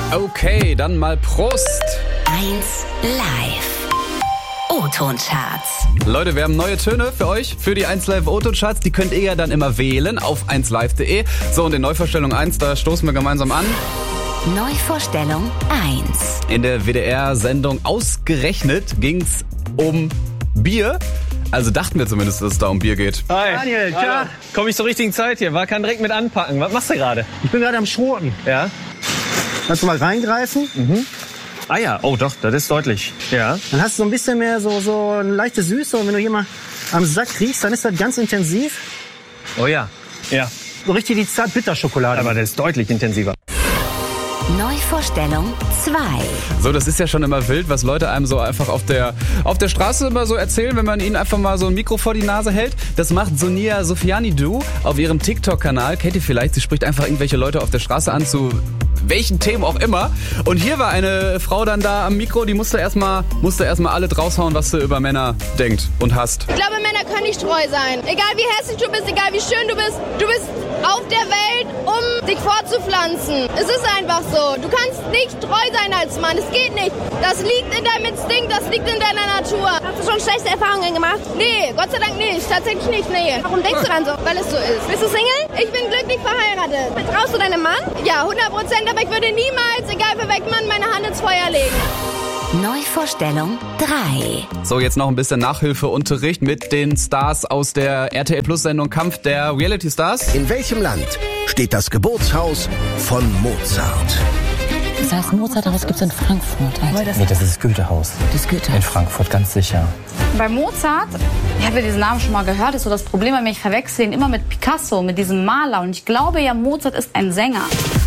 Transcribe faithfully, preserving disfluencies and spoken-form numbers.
Okay, dann mal Prost. eins live. O-Ton-Charts. Leute, wir haben neue Töne für euch, für die eins live O-Ton-Charts. Die könnt ihr ja dann immer wählen auf eins live punkt de. So, und in Neuvorstellung eins, da stoßen wir gemeinsam an. Neuvorstellung eins. In der W D R-Sendung Ausgerechnet ging's um Bier. Also dachten wir zumindest, dass es da um Bier geht. Hi. Daniel, tja. Komm ich zur richtigen Zeit hier? War kann direkt mit anpacken. Was machst du gerade? Ich bin gerade am Schroten. Ja? Kannst du mal reingreifen? Mhm. Ah ja, oh doch, das ist deutlich. Ja. Dann hast du so ein bisschen mehr so, so eine leichte Süße. Und wenn du hier mal am Sack riechst, dann ist das ganz intensiv. Oh ja. Ja. So richtig die Zart-Bitter-Schokolade. Aber das ist deutlich intensiver. Neuvorstellung zwei. So, das ist ja schon immer wild, was Leute einem so einfach auf der, auf der Straße immer so erzählen, wenn man ihnen einfach mal so ein Mikro vor die Nase hält. Das macht Sonia Sofianidou auf ihrem TikTok-Kanal. Kennt ihr vielleicht? Sie spricht einfach irgendwelche Leute auf der Straße an zu welchen Themen auch immer. Und hier war eine Frau dann da am Mikro, die musste erstmal musste erstmal alle draushauen, was sie über Männer denkt und hasst. Ich glaube, Männer können nicht treu sein. Egal wie hässlich du bist, egal wie schön du bist, du bist auf der Welt, um dich fortzupflanzen. Es ist einfach so. Du kannst nicht treu sein als Mann. Es geht nicht. Das liegt in deinem Instinkt, das liegt in deiner Natur. Hast du schon schlechte Erfahrungen gemacht? Nee, Gott sei Dank nicht. Tatsächlich nicht, nee. Warum denkst du dann so? Weil es so ist. Bist du Single? Ich bin glücklich verheiratet. Vertraust du deinem Mann? Ja, hundert Prozent. Aber ich würde niemals, egal für welchen Mann, meine Hand ins Feuer legen. Neuvorstellung drei. So, jetzt noch ein bisschen Nachhilfeunterricht mit den Stars aus der R T L Plus Sendung Kampf der Reality Stars. In welchem Land steht das Geburtshaus von Mozart? Das heißt, Mozarthaus gibt es in Frankfurt. Also. Nee, das ist das Goethehaus. Das Goethe. In Frankfurt, ganz sicher. Bei Mozart, ich habe ja diesen Namen schon mal gehört, ist so das Problem, weil ich verwechsel ihn immer mit Picasso, mit diesem Maler. Und ich glaube ja, Mozart ist ein Sänger.